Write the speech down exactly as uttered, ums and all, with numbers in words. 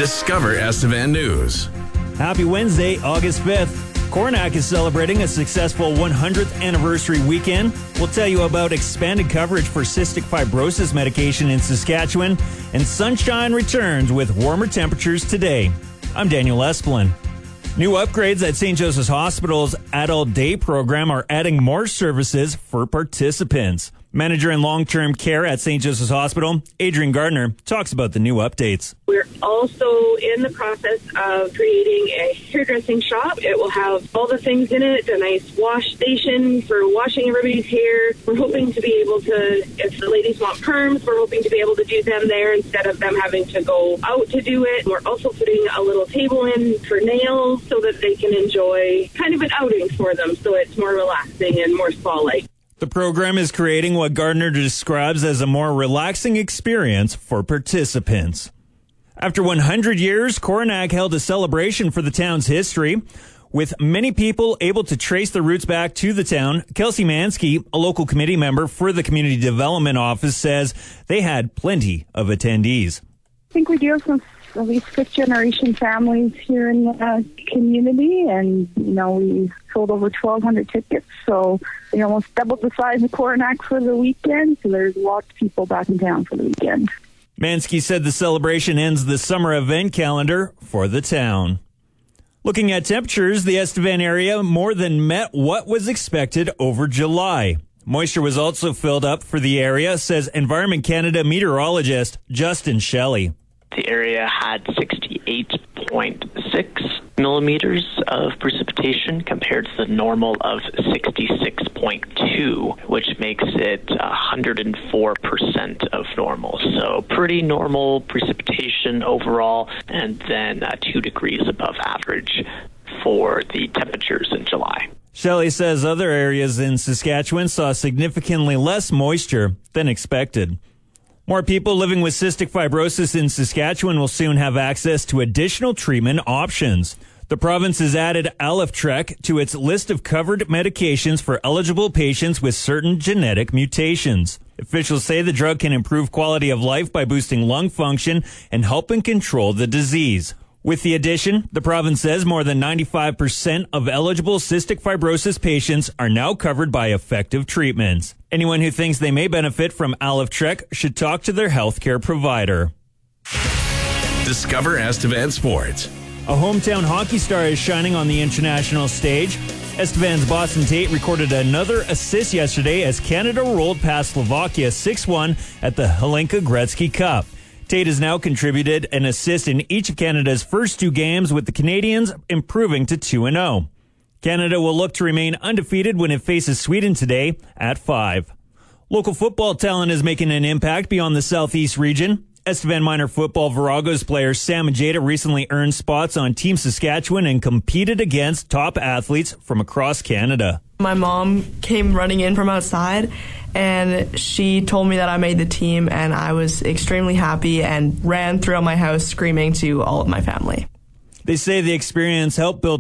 Discover Estevan News. Happy Wednesday, August fifth. Coronac is celebrating a successful one hundredth anniversary weekend. We'll tell you about expanded coverage for cystic fibrosis medication in Saskatchewan, and sunshine returns with warmer temperatures today. I'm Daniel Esplin. New upgrades at Saint Joseph's Hospital's Adult Day program are adding more services for participants. Manager in long-term care at Saint Joseph's Hospital, Adrienne Gardner, talks about the new updates. We're also in the process of creating a hairdressing shop. It will have all the things in it, a nice wash station for washing everybody's hair. We're hoping to be able to, if the ladies want perms, we're hoping to be able to do them there instead of them having to go out to do it. We're also putting a little table in for nails so that they can enjoy kind of an outing for them, so it's more relaxing and more spa-like. The program is creating what Gardner describes as a more relaxing experience for participants. After one hundred years, Coronac held a celebration for the town's history. With many people able to trace their roots back to the town, Kelsey Mansky, a local committee member for the Community Development Office, says they had plenty of attendees. I think we do have some at least fifth-generation families here in the uh, community, and, you know, we sold over twelve hundred tickets, so we almost doubled the size of Coronac for the weekend, so there's lots of people back in town for the weekend. Mansky said the celebration ends the summer event calendar for the town. Looking at temperatures, the Estevan area more than met what was expected over July. Moisture was also filled up for the area, says Environment Canada meteorologist Justin Shelley. The area had sixty-eight point six millimeters of precipitation compared to the normal of sixty-six point two, which makes it one hundred four percent of normal. So pretty normal precipitation overall, and then uh, two degrees above average for the temperatures in July. Shelley says other areas in Saskatchewan saw significantly less moisture than expected. More people living with cystic fibrosis in Saskatchewan will soon have access to additional treatment options. The province has added Alyftrek to its list of covered medications for eligible patients with certain genetic mutations. Officials say the drug can improve quality of life by boosting lung function and helping control the disease. With the addition, the province says more than ninety-five percent of eligible cystic fibrosis patients are now covered by effective treatments. Anyone who thinks they may benefit from Alyftrek should talk to their healthcare provider. Discover Estevan Sports. A hometown hockey star is shining on the international stage. Estevan's Boston Tate recorded another assist yesterday as Canada rolled past Slovakia six one at the Hlinka Gretzky Cup. Tate has now contributed an assist in each of Canada's first two games, with the Canadians improving to two and oh. Canada will look to remain undefeated when it faces Sweden today at five. Local football talent is making an impact beyond the Southeast region. Estevan minor football Viragos player Sam Majeda recently earned spots on Team Saskatchewan and competed against top athletes from across Canada. My mom came running in from outside, and she told me that I made the team, and I was extremely happy and ran throughout my house screaming to all of my family. They say the experience helped build